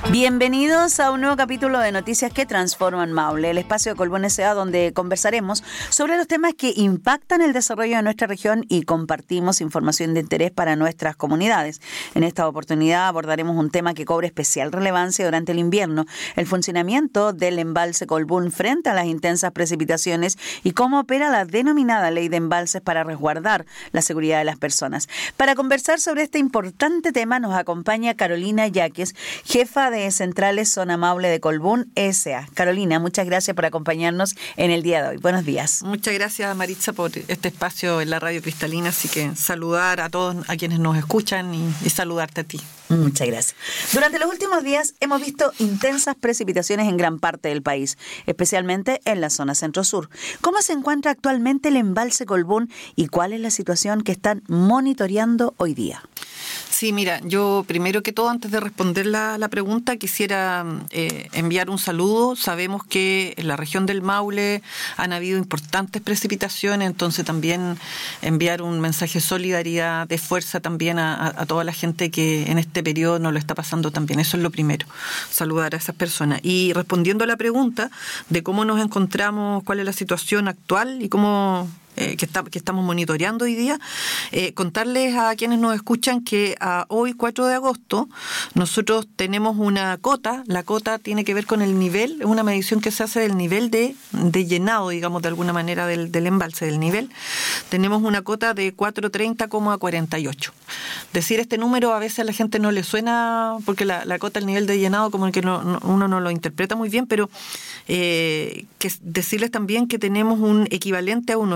Bienvenidos a un nuevo capítulo de Noticias que Transforman Maule, el espacio de Colbún S.A. donde conversaremos sobre los temas que impactan el desarrollo de nuestra región y compartimos información de interés para nuestras comunidades. En esta oportunidad abordaremos un tema que cobra especial relevancia durante el invierno, el funcionamiento del embalse Colbún frente a las intensas precipitaciones y cómo opera la denominada ley de embalses para resguardar la seguridad de las personas. Para conversar sobre este importante tema nos acompaña Carolina Yaques, jefa de Centrales Zona Maule de Colbún S.A. Carolina, muchas gracias por acompañarnos en el día de hoy. Buenos días. Muchas gracias, Maritza, por este espacio en la Radio Cristalina. Así que saludar a todos a quienes nos escuchan y saludarte a ti. Muchas gracias. Durante los últimos días hemos visto intensas precipitaciones en gran parte del país, especialmente en la zona centro-sur. ¿Cómo se encuentra actualmente el embalse Colbún y cuál es la situación que están monitoreando hoy día? Sí, mira, yo primero que todo, antes de responder la pregunta, quisiera enviar un saludo. Sabemos que en la región del Maule han habido importantes precipitaciones, entonces también enviar un mensaje de solidaridad, de fuerza también a toda la gente que en este periodo no lo está pasando tan bien. Eso es lo primero, saludar a esas personas. Y respondiendo a la pregunta de cómo nos encontramos, cuál es la situación actual y cómo... que estamos monitoreando hoy día, contarles a quienes nos escuchan que hoy, 4 de agosto, nosotros tenemos una cota. La cota tiene que ver con el nivel, es una medición que se hace del nivel de llenado, digamos, de alguna manera del embalse, del nivel. Tenemos una cota de 430,48. Decir este número a veces a la gente no le suena, porque la cota, el nivel de llenado, como que uno no lo interpreta muy bien, pero que decirles también que tenemos un equivalente a un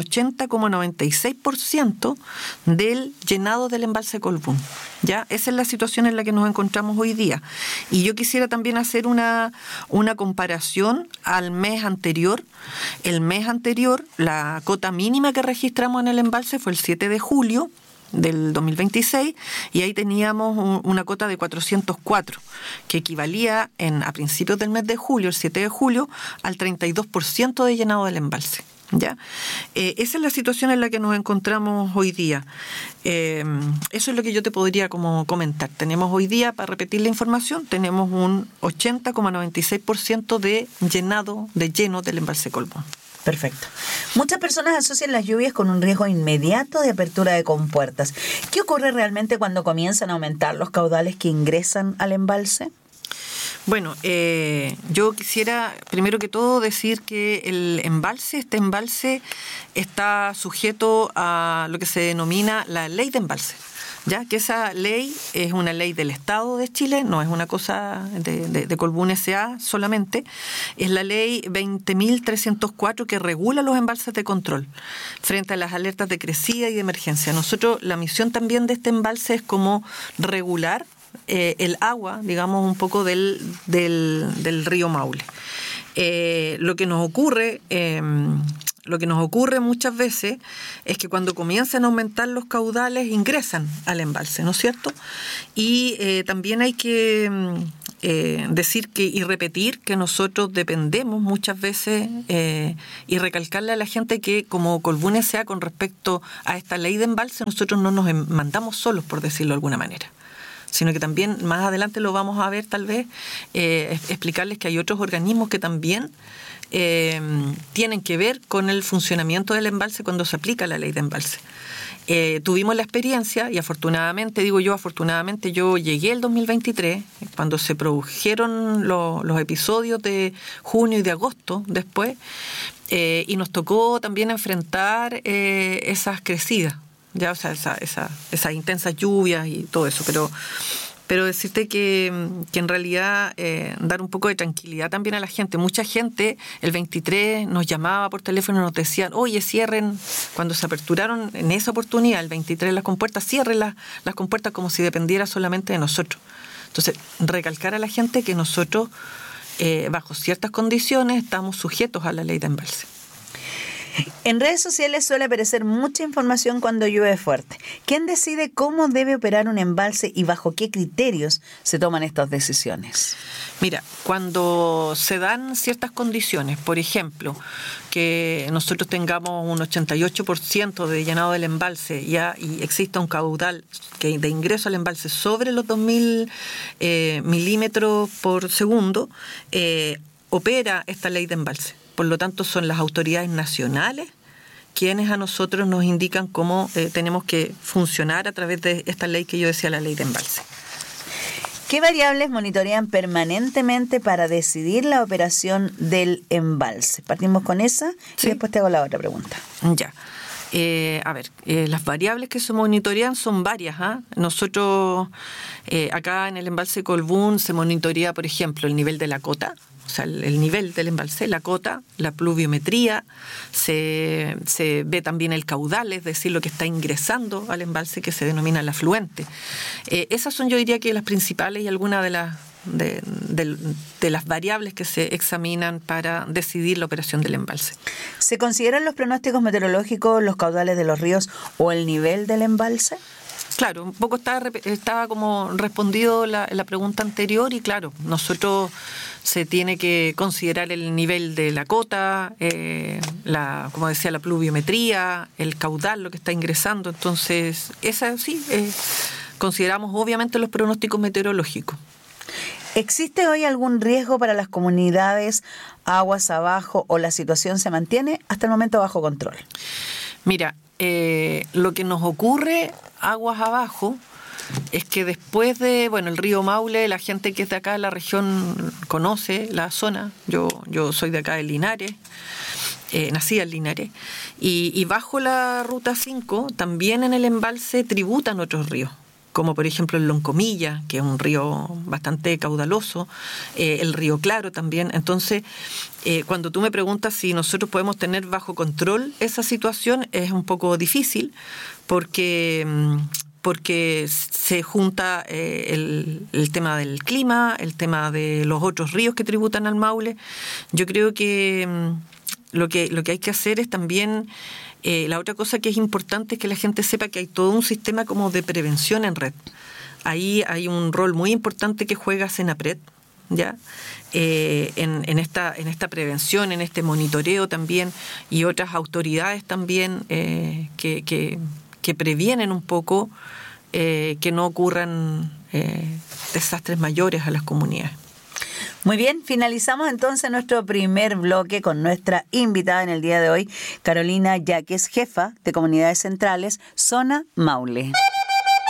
80,96% del llenado del embalse Colbún. ¿Ya? Esa es la situación en la que nos encontramos hoy día. Y yo quisiera también hacer una comparación al mes anterior. El mes anterior, la cota mínima que registramos en el embalse fue el 7 de julio del 2026, y ahí teníamos una cota de 404, que equivalía a principios del mes de julio, el 7 de julio, al 32% de llenado del embalse. ¿Ya? Esa es la situación en la que nos encontramos hoy día. Eso es lo que yo te podría como comentar. Tenemos hoy día, para repetir la información, tenemos un 80,96% de lleno del embalse Colbún. Perfecto. Muchas personas asocian las lluvias con un riesgo inmediato de apertura de compuertas. ¿Qué ocurre realmente cuando comienzan a aumentar los caudales que ingresan al embalse? Bueno, yo quisiera primero que todo decir que este embalse está sujeto a lo que se denomina la ley de embalse. Ya que esa ley es una ley del Estado de Chile, no es una cosa de Colbún S.A. solamente, es la ley 20.304 que regula los embalses de control frente a las alertas de crecida y de emergencia. Nosotros, la misión también de este embalse es como regular el agua, digamos, un poco del río Maule. Lo que nos ocurre muchas veces es que cuando comienzan a aumentar los caudales ingresan al embalse, ¿no es cierto? Y también hay que decir y repetir que nosotros dependemos muchas veces y recalcarle a la gente que como Colbún S.A. con respecto a esta ley de embalse, nosotros no nos mandamos solos, por decirlo de alguna manera, sino que también más adelante lo vamos a ver tal vez, explicarles que hay otros organismos que también tienen que ver con el funcionamiento del embalse cuando se aplica la ley de embalse. Tuvimos la experiencia y afortunadamente yo llegué el 2023, cuando se produjeron los episodios de junio y de agosto después, y nos tocó también enfrentar esas crecidas. Ya, o sea, esas intensas lluvias y todo eso, pero decirte que en realidad dar un poco de tranquilidad también a la gente. Mucha gente el 23 nos llamaba por teléfono y nos decían, oye, cierren, cuando se aperturaron en esa oportunidad, el 23 las compuertas, cierren las compuertas como si dependiera solamente de nosotros. Entonces, recalcar a la gente que nosotros, bajo ciertas condiciones, estamos sujetos a la ley de embalse. En redes sociales suele aparecer mucha información cuando llueve fuerte. ¿Quién decide cómo debe operar un embalse y bajo qué criterios se toman estas decisiones? Mira, cuando se dan ciertas condiciones, por ejemplo, que nosotros tengamos un 88% de llenado del embalse ya y exista un caudal de ingreso al embalse sobre los 2.000 milímetros por segundo, opera esta ley de embalse. Por lo tanto, son las autoridades nacionales quienes a nosotros nos indican cómo tenemos que funcionar a través de esta ley que yo decía, la ley de embalse. ¿Qué variables monitorean permanentemente para decidir la operación del embalse? Partimos con esa y después te hago la otra pregunta. Ya. Las variables que se monitorean son varias. Nosotros, acá en el embalse Colbún se monitorea, por ejemplo, el nivel de la cota, o sea, el nivel del embalse, la cota, la pluviometría, se ve también el caudal, es decir, lo que está ingresando al embalse, que se denomina el afluente. Esas son, yo diría, que las principales y algunas de las variables que se examinan para decidir la operación del embalse. ¿Se consideran los pronósticos meteorológicos, los caudales de los ríos o el nivel del embalse? Claro, un poco estaba como respondido la pregunta anterior y claro, nosotros se tiene que considerar el nivel de la cota, como decía, la pluviometría, el caudal, lo que está ingresando. Entonces, consideramos obviamente los pronósticos meteorológicos. ¿Existe hoy algún riesgo para las comunidades aguas abajo o la situación se mantiene hasta el momento bajo control? Mira, lo que nos ocurre aguas abajo es que después de, el río Maule, la gente que es de acá de la región conoce la zona. Yo soy de acá de Linares, nací en Linares, y bajo la Ruta 5 también en el embalse tributan otros ríos, como por ejemplo el Loncomilla, que es un río bastante caudaloso, el Río Claro también. Entonces, cuando tú me preguntas si nosotros podemos tener bajo control esa situación, es un poco difícil, porque se junta el tema del clima, el tema de los otros ríos que tributan al Maule. Yo creo que lo que hay que hacer es también... la otra cosa que es importante es que la gente sepa que hay todo un sistema como de prevención en red. Ahí hay un rol muy importante que juega Senapred, ¿ya? En esta prevención, en este monitoreo también, y otras autoridades también que previenen un poco que no ocurran desastres mayores a las comunidades. Muy bien, finalizamos entonces nuestro primer bloque con nuestra invitada en el día de hoy, Carolina Yaques, jefa de Comunidades Centrales, Zona Maule.